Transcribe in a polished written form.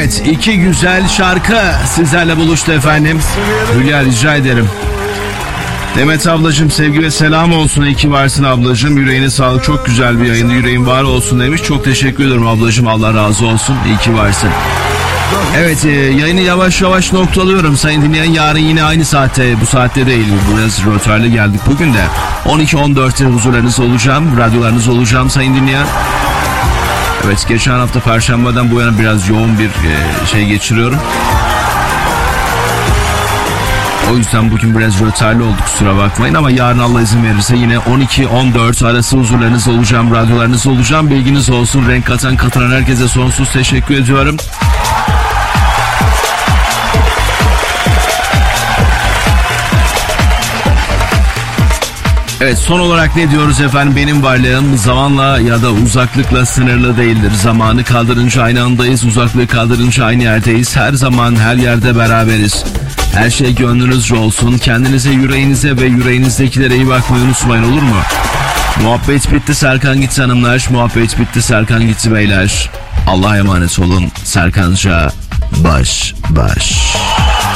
Evet, iki güzel şarkı sizlerle buluştu efendim. Hülya, rica ederim. Demet ablacığım, sevgi ve selam olsun. İyi ki varsın ablacığım. Yüreğine sağlık. Çok güzel bir yayındı. Yüreğin var olsun demiş. Çok teşekkür ederim ablacığım. Allah razı olsun. İyi ki varsın. Evet, yayını yavaş yavaş noktalıyorum. Sayın dinleyen, yarın yine aynı saatte, bu saatte değil, biraz rötarlı geldik bugün de. 12-14'te huzurlarınızda olacağım. Radyolarınızda olacağım sayın dinleyen. Evet, geçen hafta Perşembe'den bu yana biraz yoğun bir şey geçiriyorum. O yüzden bugün biraz rötarlı olduk, kusura bakmayın, ama yarın Allah izin verirse yine 12-14 arası huzurlarınızda olacağım, radyolarınızda olacağım. Bilginiz olsun. Renk katan katılan herkese sonsuz teşekkür ediyorum. Evet, son olarak ne diyoruz efendim? Benim varlığım zamanla ya da uzaklıkla sınırlı değildir. Zamanı kaldırınca aynı andayız, uzaklığı kaldırınca aynı yerdeyiz. Her zaman her yerde beraberiz. Her şey gönlünüzce olsun. Kendinize, yüreğinize ve yüreğinizdekilere iyi bakmayı unutmayın, olur mu? Muhabbet bitti Serkan gitti hanımlar. Muhabbet bitti Serkan gitti beyler. Allah'a emanet olun. Serkanca baş baş.